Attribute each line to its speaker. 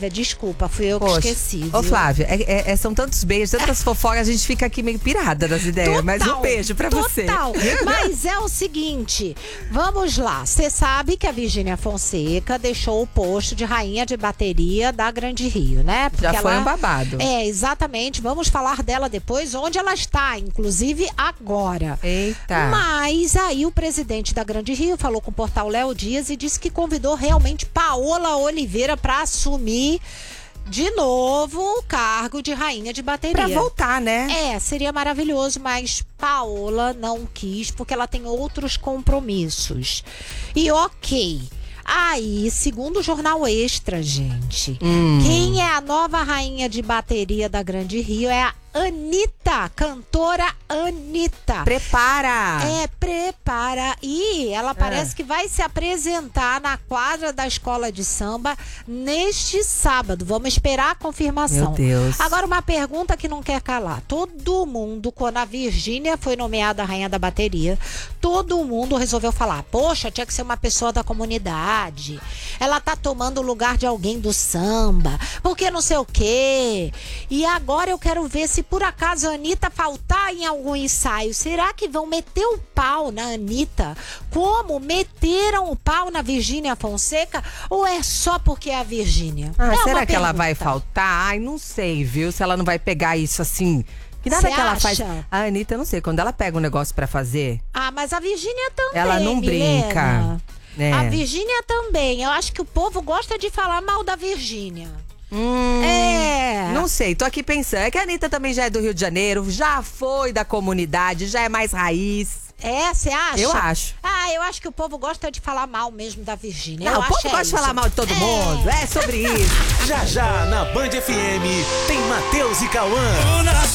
Speaker 1: Desculpa, fui eu que
Speaker 2: Poxa.
Speaker 1: esqueci.
Speaker 2: Ô,
Speaker 1: Viu?
Speaker 2: Flávia, são tantos beijos, tantas fofocas, a gente fica aqui meio pirada das ideias. Mas um beijo pra você.
Speaker 1: Total. Mas é o seguinte, vamos lá. Você sabe que a Virgínia Fonseca deixou o posto de rainha de bateria da Grande Rio, né? Porque
Speaker 2: Já foi
Speaker 1: ela...
Speaker 2: um babado.
Speaker 1: Exatamente. Vamos falar dela depois, onde ela está, inclusive agora.
Speaker 2: Eita.
Speaker 1: Mas aí o presidente da Grande Rio falou com o portal Léo Dias e disse que convidou realmente Paola Oliveira para assumir de novo o cargo de rainha de bateria.
Speaker 2: Pra voltar, né?
Speaker 1: Seria maravilhoso, mas Paola não quis porque ela tem outros compromissos. E ok. Aí, segundo o Jornal Extra, gente, quem é a nova rainha de bateria da Grande Rio é a Anitta, cantora Anitta.
Speaker 2: Prepara!
Speaker 1: Prepara. E ela parece que vai se apresentar na quadra da escola de samba neste sábado. Vamos esperar a confirmação.
Speaker 2: Meu Deus.
Speaker 1: Agora, uma pergunta que não quer calar. Todo mundo, quando a Virgínia foi nomeada rainha da bateria, todo mundo resolveu falar: poxa, tinha que ser uma pessoa da comunidade. Ela tá tomando o lugar de alguém do samba. Porque não sei o quê. E agora eu quero ver se por acaso a Anitta faltar em algum ensaio, será que vão meter o pau na Anitta como meteram o pau na Virgínia Fonseca? Ou é só porque é a Virgínia?
Speaker 2: Será que ela vai faltar? Ai, não sei, viu? Se ela não vai pegar isso assim. Que nada
Speaker 1: Cê
Speaker 2: que ela
Speaker 1: acha?
Speaker 2: faz. A Anitta, eu não sei, quando ela pega um negócio pra fazer,
Speaker 1: Mas a Virgínia também,
Speaker 2: ela não
Speaker 1: Milena.
Speaker 2: brinca. Né?
Speaker 1: A Virgínia também. Eu acho que o povo gosta de falar mal da Virgínia.
Speaker 2: Não sei, tô aqui pensando. É que a Anitta também já é do Rio de Janeiro, já foi da comunidade, já é mais raiz.
Speaker 1: Você acha?
Speaker 2: Eu acho.
Speaker 1: Eu acho que o povo gosta de falar mal mesmo da Virgínia.
Speaker 2: Não, o povo gosta de falar mal de todo mundo. É sobre isso.
Speaker 3: Já na Band FM tem Matheus e Cauã.